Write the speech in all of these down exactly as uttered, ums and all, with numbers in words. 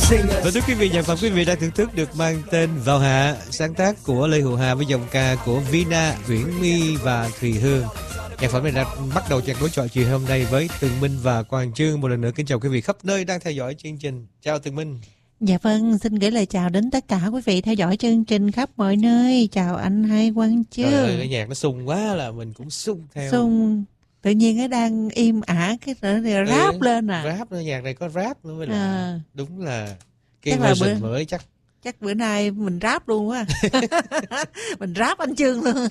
Và thưa quý vị, nhạc phẩm quý vị đang thưởng thức được mang tên Vào Hạ, sáng tác của Lê Hữu Hà với dòng ca của Vina, Uyển My và Thùy Hương. Nhạc phẩm này đã bắt đầu chặt đối chọi chiều hôm nay với Tường Minh và Quang Trương. Một lần nữa kính chào quý vị khắp nơi đang theo dõi chương trình. Chào Tường Minh. Dạ vâng, xin gửi lời chào đến tất cả quý vị theo dõi chương trình khắp mọi nơi. Chào anh hai Quang Trương. Trời ơi, cái nhạc nó sung quá là mình cũng sung theo. Sung, tự nhiên nó đang im ả cái rồi rap ừ, lên à. Rap nữa, nhạc này có rap nữa mới là à. Đúng là cái chắc version là bữa, mới chắc. Chắc bữa nay mình rap luôn quá. Mình rap anh Trương luôn.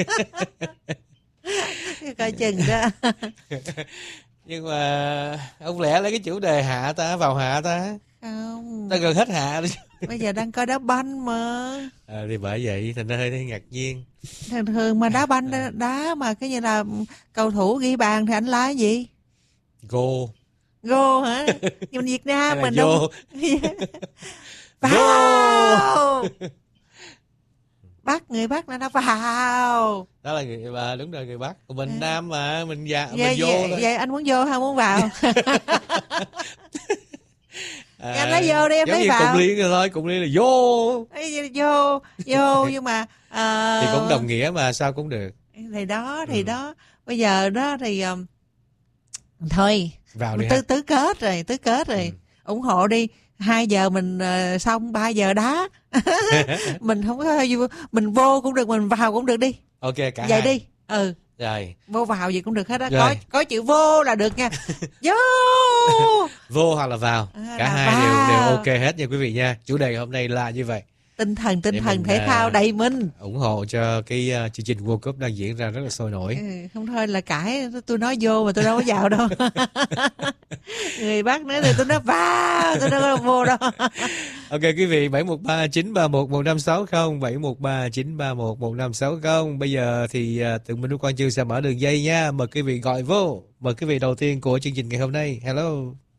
Coi chừng đó. Nhưng mà ông lẽ lấy cái chủ đề hạ ta, vào hạ ta. Không. Ta gần hết hạ rồi. Bây giờ đang coi đá banh mà. À, thì bởi vậy thành ra hơi, hơi ngạc nhiên. Thường thường mà đá banh đá, đá mà cái như là cầu thủ ghi bàn thì anh lái gì? Goal. Goal hả? Nhưng Việt Nam mình đâu. Vào. Bắc, người Bắc là nó vào. Đó là người bà, đúng rồi, người Bắc. Còn mình à. Nam mà mình dạ vậy, mình vô vậy, thôi. Vậy anh muốn vô hay muốn vào? À, anh lấy vô đi, em lấy vào. Cùng liên rồi thôi, cùng liên là vô. Vô, vô nhưng mà uh... thì cũng đồng nghĩa mà sao cũng được. Thì đó, thì ừ. đó. Bây giờ đó thì um... thôi. Vào đi tứ, tứ kết rồi, tứ kết rồi. Ừ. ủng hộ đi. Hai giờ mình uh, xong, ba giờ đá. Mình không có mình vô cũng được, mình vào cũng được đi. Ok, cả vậy hai. đi. Ừ. Rồi. Vô vào gì cũng được hết á. Có có chữ vô là được nha. Vô. Vô hoặc là vào. À, cả hai vào. đều đều ok hết nha quý vị nha. Chủ đề hôm nay là như vậy. Tinh thần tinh Để thần thể thao đầy mình. ủng hộ cho cái uh, chương trình World Cup đang diễn ra rất là sôi nổi. Ừ, không thôi là cãi, tôi nói vô mà tôi đâu có vào đâu. Người Bắc nói thì tôi nói vào, tôi đâu có vô đâu. Ok quý vị, bảy một ba chín ba một một năm sáu không, bảy một ba chín ba một một năm sáu không. Bây giờ thì uh, Tường Minh với Quang Trương sẽ mở đường dây nha. Mời quý vị gọi vô. Mời quý vị đầu tiên của chương trình ngày hôm nay. Hello.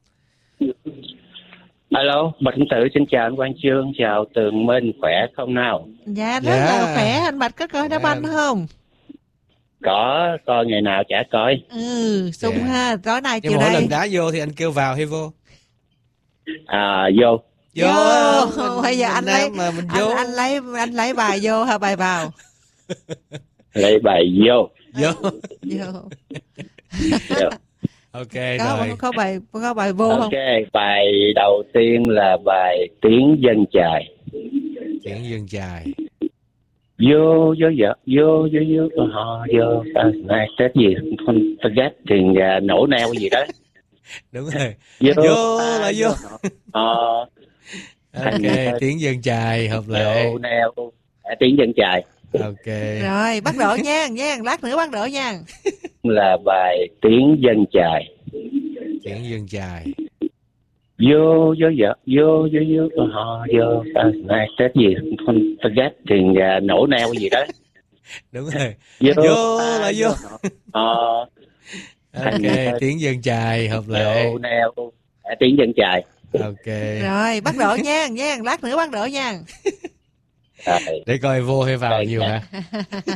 Alo, Bạch Tử xin chào anh Quang Trương, chào Tường Minh, khỏe không nào? Dạ, rất yeah. là khỏe, anh Bạch có coi đá yeah. banh không? Có, coi ngày nào chả coi. Ừ, sung yeah. ha, tối nay chiều mỗi nay. Mỗi lần đá vô thì anh kêu vào hay vô? À, vô. Vô, vô. Bây giờ anh lấy, mà mình vô. Anh, anh lấy anh lấy bài vô hay bài vào? Lấy bài vô. Vô. Vô. Vô. Ok có, rồi. Có bài có bài vô okay. không? Ok, bài đầu tiên là bài Tiếng Dân Chài. Tiếng Dân Chài. Vô vô vô vô vô vô họ vô này Tết gì không forget thì nổ neo gì đó. Đúng rồi. Vô, vô là vô. Ờ. Ok, Tiếng Dân Chài hợp lệ. Nổ neo. Tiếng Dân Chài. Ok. Rồi, bắt đội nha, nha, lát nữa bắt đội nha. Là bài Tiếng Dân Chài. Tiếng Dân Chài. Vô vô vô vô vô vô họ vô này Tết gì không forget thì nổ neo gì đó. Đúng rồi. Vô, vô là vô. Ờ. Ok, Tiếng Dân Chài hợp lệ. Nổ neo. Tiếng Dân Chài. Ok. Rồi, bắt đội nha, nha, lát nữa bắt đội nha. Để coi vô hay vào nhiều hả?